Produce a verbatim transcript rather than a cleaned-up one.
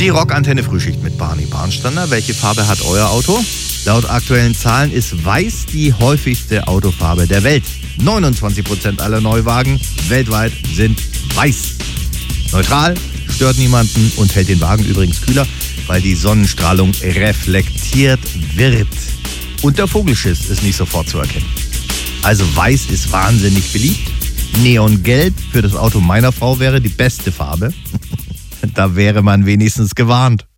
Die Rockantenne Frühschicht mit Barney Barnstander. Welche Farbe hat euer Auto? Laut aktuellen Zahlen ist weiß die häufigste Autofarbe der Welt. neunundzwanzig Prozent aller Neuwagen weltweit sind weiß. Neutral, stört niemanden und hält den Wagen übrigens kühler, weil die Sonnenstrahlung reflektiert wird. Und der Vogelschiss ist nicht sofort zu erkennen. Also weiß ist wahnsinnig beliebt. Neongelb für das Auto meiner Frau wäre die beste Farbe. Da wäre man wenigstens gewarnt.